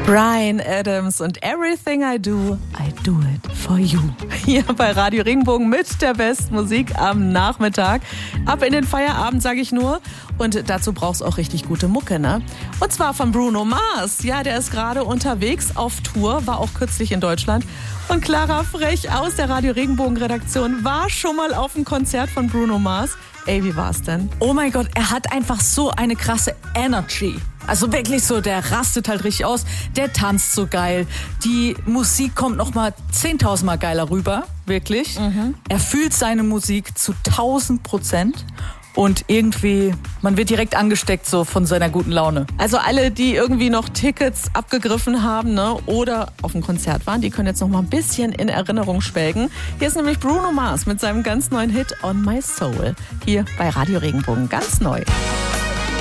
Bryan Adams und Everything I Do It For You. Hier bei Radio Regenbogen mit der besten Musik am Nachmittag. Ab in den Feierabend, sage ich nur. Und dazu brauchst du auch richtig gute Mucke, ne? Und zwar von Bruno Mars. Ja, der ist gerade unterwegs auf Tour, war auch kürzlich in Deutschland. Und Clara Frech aus der Radio Regenbogen Redaktion war schon mal auf einem Konzert von Bruno Mars. Ey, wie war's denn? Oh mein Gott, er hat einfach so eine krasse Energy. Also wirklich so, der rastet halt richtig aus, der tanzt so geil. Die Musik kommt nochmal 10.000 Mal geiler rüber, wirklich. Er fühlt seine Musik zu 1000%. Und irgendwie, man wird direkt angesteckt so von seiner guten Laune. Also alle, die irgendwie noch Tickets abgegriffen haben, ne, oder auf dem Konzert waren, die können jetzt noch mal ein bisschen in Erinnerung schwelgen. Hier ist nämlich Bruno Mars mit seinem ganz neuen Hit On My Soul. Hier bei Radio Regenbogen, ganz neu.